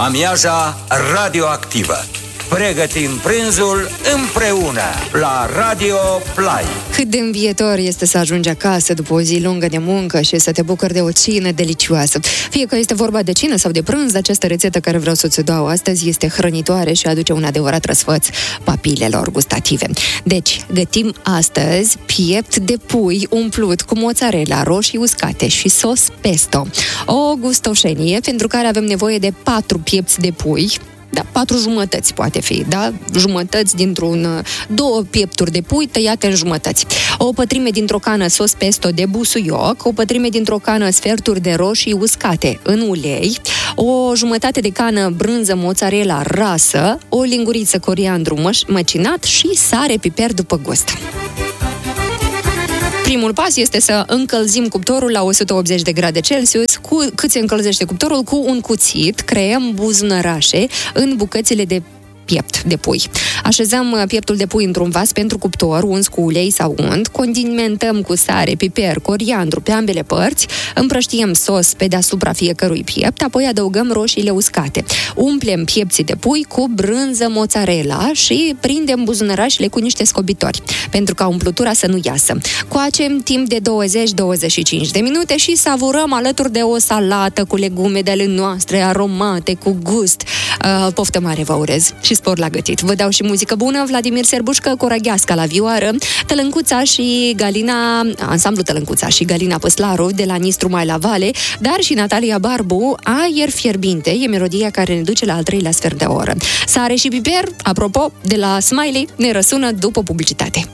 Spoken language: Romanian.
Amiaza radioactivă. Pregătim prânzul împreună la Radio Play. Cât de învietor este să ajungi acasă după o zi lungă de muncă și să te bucuri de o cină delicioasă. Fie că este vorba de cină sau de prânz, această rețetă care vreau să ți-o dau astăzi este hrănitoare și aduce un adevărat răsfăț papilelor gustative. Deci, gătim astăzi piept de pui umplut cu mozzarella, roșii uscate și sos pesto. O gustoșenie pentru care avem nevoie de 4 piepți de pui. Da, 4 jumătăți poate fi, da? Jumătăți dintr-un 2 piepturi de pui tăiate în jumătăți. O pătrime dintr-o cană sos pesto de busuioc, o pătrime dintr-o cană sferturi de roșii uscate în ulei, o jumătate de cană brânză mozzarella rasă, o linguriță coriandru măcinat și sare, piper după gust. Primul pas este să încălzim cuptorul la 180 de grade Celsius. Cât se încălzește cuptorul? Cu un cuțit creăm buzunărașe în bucățile de piept de pui. Așezăm pieptul de pui într-un vas pentru cuptor, uns cu ulei sau unt, condimentăm cu sare, piper, coriandru pe ambele părți, împrăștiem sos pe deasupra fiecărui piept, apoi adăugăm roșiile uscate. Umplem piepții de pui cu brânză mozzarella și prindem buzunărașele cu niște scobitori, pentru ca umplutura să nu iasă. Coacem timp de 20-25 de minute și savurăm alături de o salată cu legume de ale noastre, aromate, cu gust. Poftă mare vă urez și spor la gătit. Vă dau și muzică bună, Vladimir Serbușcă, Coragheasca la vioară, Tălâncuța și Galina, ansamblu Tălâncuța și Galina Păslaru de la Nistru mai la Vale, dar și Natalia Barbu, Aer fierbinte, e melodia care ne duce la al 3-lea sfert de oră. Sare și piper, apropo, de la Smiley, ne răsună după publicitate.